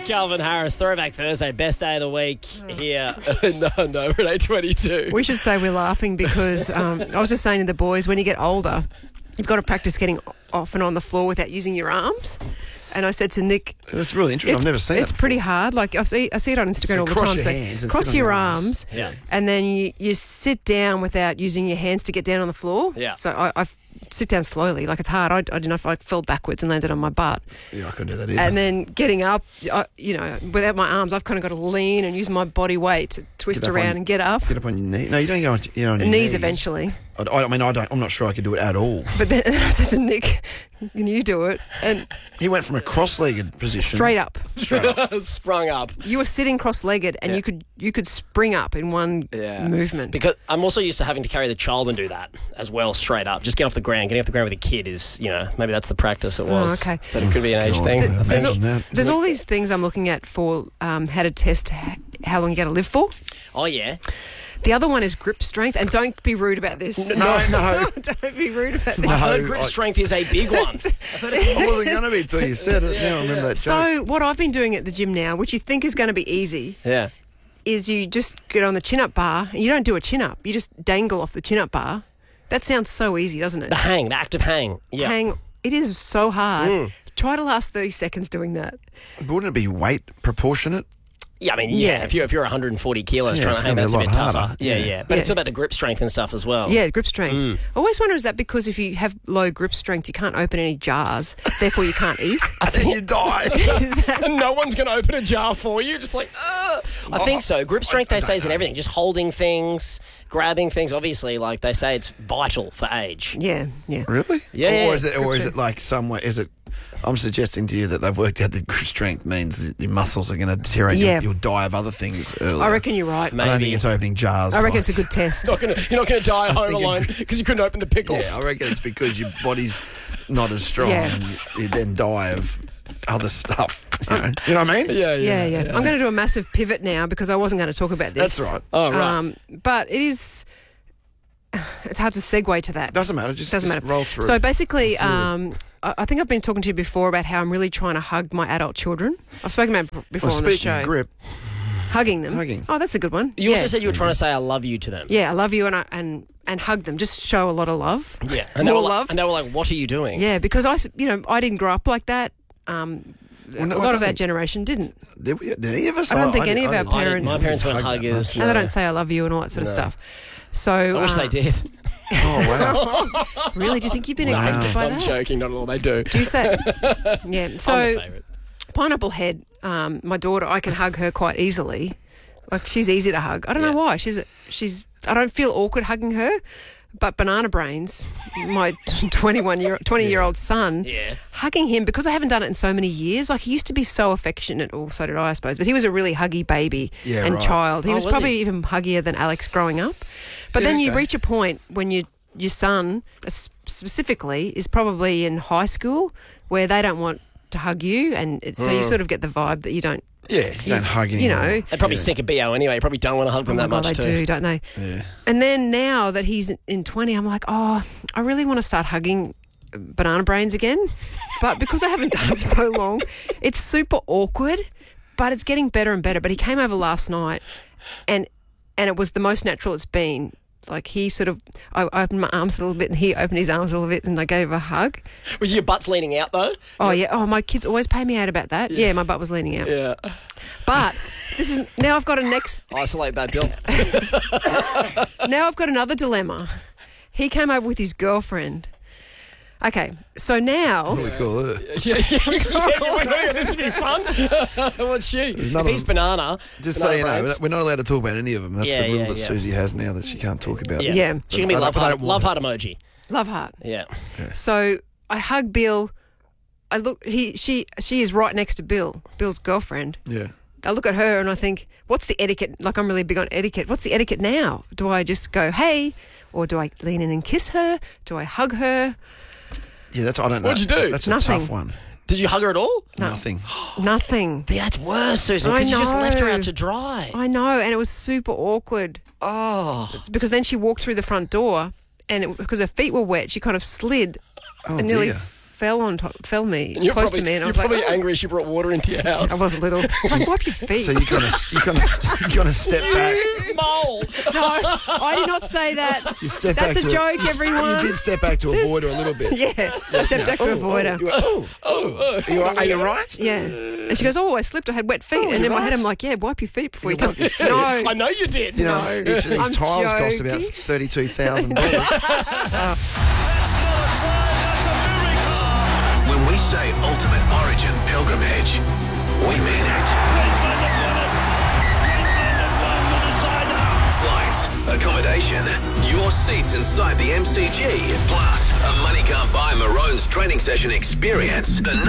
Calvin Harris, Throwback Thursday, best day of the week here. no, we're at 8:22. We should say we're laughing because I was just saying to the boys, when you get older, you've got to practice getting off and on the floor without using your arms. And I said to Nick, that's really interesting. I've never seen it. It's pretty hard. Like I see it on Instagram all the time. Cross your hands and cross sit on your your arms, and then you sit down without using your hands to get down on the floor. Yeah. So I sit down slowly. Like it's hard. I don't know if I fell backwards and landed on my butt. Yeah, I couldn't do that either. And then getting up, without my arms, I've kind of got to lean and use my body weight to twist around and get up. Get up on your knee. No, you don't get on your knees eventually. I mean, I'm not sure I could do it at all. But then I said to Nick, can you do it? And he went from a cross-legged position. Straight up. Sprung up. You were sitting cross-legged and you could spring up in one movement. Because I'm also used to having to carry the child and do that as well, straight up. Just get off the ground. Getting off the ground with a kid is, maybe that's the practice it was. Oh, okay. But it could be an age thing. There's all these things I'm looking at for how to test how long you're going to live for. Oh, yeah. The other one is grip strength, and don't be rude about this. No. Don't be rude about this. No, grip strength is a big one. I wasn't going to be until you said it. Now I remember that joke. So what I've been doing at the gym now, which you think is going to be easy, is you just get on the chin-up bar, and you don't do a chin-up. You just dangle off the chin-up bar. That sounds so easy, doesn't it? The active hang. Yeah. Hang. It is so hard. Try to last 30 seconds doing that. Wouldn't it be weight proportionate? Yeah, I mean, if you're 140 kilos trying to hang, that's a bit tougher. Yeah. But it's about the grip strength and stuff as well. Yeah, grip strength. I always wonder, is that because if you have low grip strength, you can't open any jars, therefore you can't eat? I think you die. No one's going to open a jar for you. Just like, I think so. Grip strength, they say, is in everything. Just holding things, grabbing things. Obviously, like they say, it's vital for age. Yeah. Really? Yeah. Or is it like somewhere? Is it? I'm suggesting to you that they've worked out that grip strength means that your muscles are going to deteriorate. You'll die of other things earlier. I reckon you're right. I don't think it's opening jars. I reckon it's a good test. You're not going to die at home alone because you couldn't open the pickles. Yeah, I reckon it's because your body's not as strong and you then die of other stuff. You know what I mean? Yeah. I'm going to do a massive pivot now because I wasn't going to talk about this. That's right. Oh, right. But it's hard to segue to that. Doesn't matter. Just roll through. So basically, I think I've been talking to you before about how I'm really trying to hug my adult children. I've spoken about it before on the show. Speaking of grip. Hugging them. Oh, that's a good one. You also said you were trying to say I love you to them. Yeah, I love you and hug them. Just show a lot of love. Yeah. And more love. And they were like, what are you doing? Yeah, because I didn't grow up like that. A lot of our generation didn't. Did any of us? I don't think any of our parents. My parents weren't huggers. And they don't say I love you and all that sort of stuff. So I wish they did. Oh, wow. Really? Do you think you've been affected by that? I'm joking, not at all. They do. Do you say? Yeah. So, I'm the favourite. Pineapple Head, my daughter, I can hug her quite easily. Like, she's easy to hug. I don't know why. I don't feel awkward hugging her. But Banana Brains, my 20-year-old son, hugging him, because I haven't done it in so many years. Like, he used to be so affectionate, or so did I suppose. But he was a really huggy baby child. He was probably even huggier than Alex growing up. But then you reach a point when your son, specifically, is probably in high school where they don't want to hug you, and so you sort of get the vibe that you don't. Yeah, you don't hug anymore. They probably stink a BO anyway. You probably don't want to hug them that much too. They do, don't they? Yeah. And then now that he's in 20, I'm like, I really want to start hugging Banana Brains again. But because I haven't done it for so long, it's super awkward, but it's getting better and better. But he came over last night, and it was the most natural it's been. Like, he sort of, I opened my arms a little bit and he opened his arms a little bit and I gave a hug. Was your butt's leaning out though? Oh, yeah. Oh, my kids always pay me out about that. Yeah, my butt was leaning out. Yeah. But now I've got a next... Isolate that, Dill. Now I've got another dilemma. He came over with his girlfriend. Okay, so now... What do we call her? Yeah, this would be fun. What's she? If he's Banana... Just so you know, we're not allowed to talk about any of them. That's the rule that Susie has now that she can't talk about. Yeah. She can be love heart emoji. Love heart. Yeah. So I hug Bill. I look... She is right next to Bill's girlfriend. Yeah. I look at her and I think, what's the etiquette? Like, I'm really big on etiquette. What's the etiquette now? Do I just go, hey? Or do I lean in and kiss her? Do I hug her? Yeah, I don't know. What'd you do? That's Nothing. a tough one. Did you hug her at all? No. Nothing. Nothing. That's worse, Susan, because you just left her out to dry. I know, and it was super awkward. Oh. It's because then she walked through the front door, and because her feet were wet, she kind of slid and nearly fell me And you're close probably, to me, and I you're was like, probably oh. angry she brought water into your house. I was a little. It's like, wipe your feet. So you kind of step back. Mole. No, I did not say that. You step That's back a joke, everyone. You did step back to avoid her a little bit. Yeah, I stepped back to avoid her. Are you right? Yeah. And she goes, oh, I slipped. I had wet feet. and in my head, I'm like, yeah, wipe your feet before you come. No. I know you did. You know, each of these I'm tiles cost joking. about $32,000. When we say ultimate origin pilgrimage, we mean it. Flights, accommodation, your seats inside the MCG, plus a money can't buy Maroon's training session experience. The